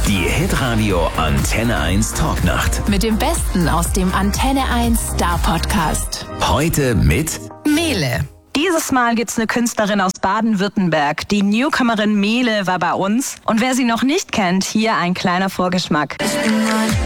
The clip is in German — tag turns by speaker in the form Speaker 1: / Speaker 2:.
Speaker 1: Die Hitradio Antenne 1 Talknacht.
Speaker 2: Mit dem Besten aus dem Antenne 1 Star Podcast.
Speaker 1: Heute mit
Speaker 2: Mele.
Speaker 3: Dieses Mal gibt's eine Künstlerin aus Baden-Württemberg. Die Newcomerin Mele war bei uns. Und wer sie noch nicht kennt, hier ein kleiner Vorgeschmack.